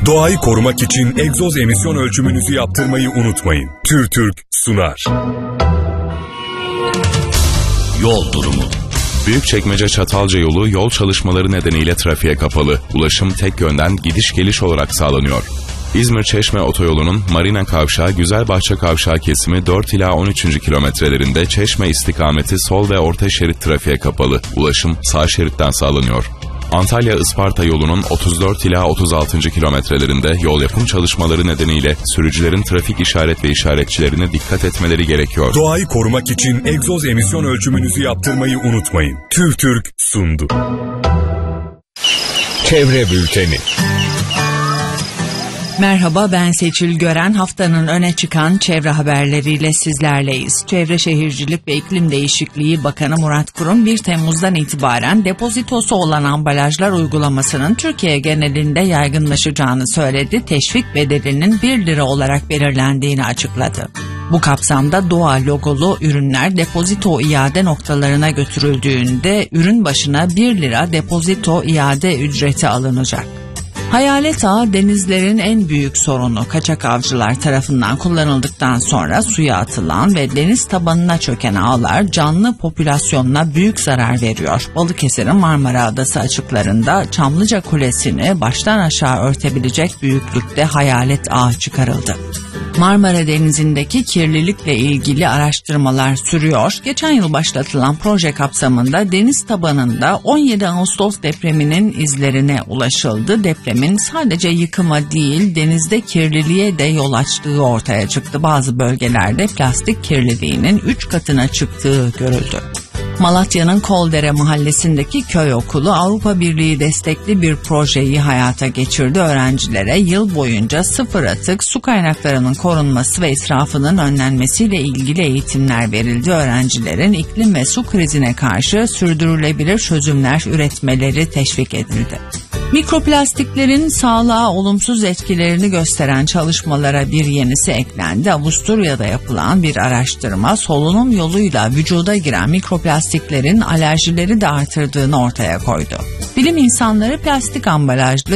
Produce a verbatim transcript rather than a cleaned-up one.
Doğayı korumak için egzoz emisyon ölçümünüzü yaptırmayı unutmayın. TÜRTÜRK sunar. Yol durumu. Büyükçekmece Çatalca yolu yol çalışmaları nedeniyle trafiğe kapalı. Ulaşım tek yönden gidiş geliş olarak sağlanıyor. İzmir-Çeşme otoyolunun Marina Kavşağı Güzelbahçe Kavşağı kesimi dört ila on üçüncü kilometrelerinde Çeşme istikameti sol ve orta şerit trafiğe kapalı. Ulaşım sağ şeritten sağlanıyor. Antalya-Isparta yolunun otuz dört ila otuz altıncı kilometrelerinde yol yapım çalışmaları nedeniyle sürücülerin trafik işaret ve işaretçilerine dikkat etmeleri gerekiyor. Doğayı korumak için egzoz emisyon ölçümünüzü yaptırmayı unutmayın. TÜRTÜRK sundu. Çevre Bülteni. Merhaba, ben Seçil Gören. Haftanın öne çıkan çevre haberleriyle sizlerleyiz. Çevre Şehircilik ve İklim Değişikliği Bakanı Murat Kurum bir Temmuz'dan itibaren depozitosu olan ambalajlar uygulamasının Türkiye genelinde yaygınlaşacağını söyledi. Teşvik bedelinin bir lira olarak belirlendiğini açıkladı. Bu kapsamda doğa logolu ürünler depozito iade noktalarına götürüldüğünde ürün başına bir lira depozito iade ücreti alınacak. Hayalet ağı denizlerin en büyük sorunu. Kaçak avcılar tarafından kullanıldıktan sonra suya atılan ve deniz tabanına çöken ağlar canlı popülasyonuna büyük zarar veriyor. Balıkesir'in Marmara Adası açıklarında Çamlıca Kulesi'ni baştan aşağı örtebilecek büyüklükte hayalet ağı çıkarıldı. Marmara Denizi'ndeki kirlilikle ilgili araştırmalar sürüyor. Geçen yıl başlatılan proje kapsamında deniz tabanında on yedi Ağustos depreminin izlerine ulaşıldı. Depremin sadece yıkıma değil, denizde kirliliğe de yol açtığı ortaya çıktı. Bazı bölgelerde plastik kirliliğinin üç katına çıktığı görüldü. Malatya'nın Koldere mahallesindeki köy okulu Avrupa Birliği destekli bir projeyi hayata geçirdi. Öğrencilere yıl boyunca sıfır atık, su kaynaklarının korunması ve israfının önlenmesiyle ilgili eğitimler verildi. Öğrencilerin iklim ve su krizine karşı sürdürülebilir çözümler üretmeleri teşvik edildi. Mikroplastiklerin sağlığa olumsuz etkilerini gösteren çalışmalara bir yenisi eklendi. Avusturya'da yapılan bir araştırma solunum yoluyla vücuda giren mikroplastiklerin alerjileri de artırdığını ortaya koydu. Bilim insanları plastik ambalajlı